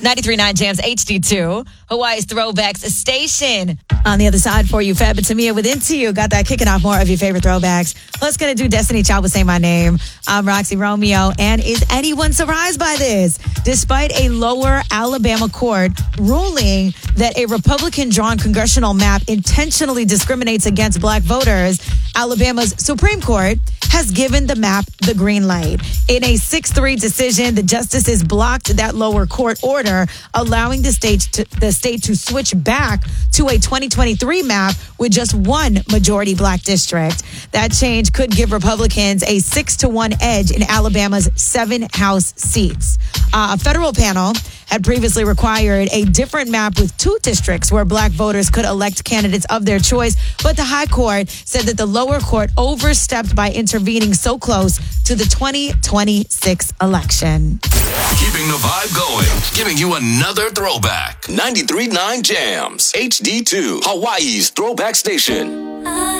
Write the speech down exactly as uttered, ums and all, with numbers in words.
ninety-three point nine Jams H D two, Hawaii's Throwbacks Station. On the other side for you, Fab and Tamia with Into You. Got that kicking off more of your favorite throwbacks. Let's gonna do Destiny Child with Say My Name. I'm Roxy Romeo, and is anyone surprised by this? Despite a lower Alabama court ruling that a Republican-drawn congressional map intentionally discriminates against black voters, Alabama's Supreme Court has given the map the green light. In a six three decision, the justices blocked that lower court order, allowing the state to, the state to switch back to a twenty twenty-three map with just one majority black district. That change could give Republicans a six to one edge in Alabama's seven House seats. Uh, a federal panel had previously required a different map with two districts where black voters could elect candidates of their choice, but the high court said that the lower court overstepped by intervening so close to the twenty twenty-six election. Keeping the vibe going, giving you another throwback. ninety-three point nine Jams, H D two, Hawaii's Throwback Station.